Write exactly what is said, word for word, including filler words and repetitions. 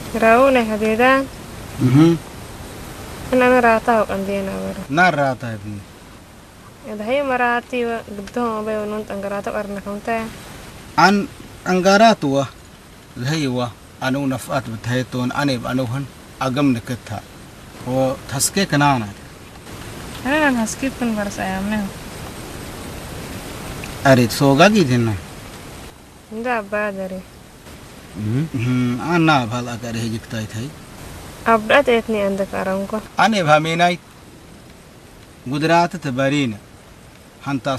راوني هديدان mhm أنا راتا وقندينا ورا na rata bi إذا هي مراتي وقدهم أبي ونونت أنقراتا وأرنا كمتاع an angaratuwa lhaywa anu nafat bthayton anib anuhan agam nikatha o thaske kanana أنا هسكيب كن برس أيامنا arit soga gidina ده بادري mhm anna bhal agar hejiktai thai أبدأت إتني عندك أرامكو ane bhaminai gujarat tabarina hanta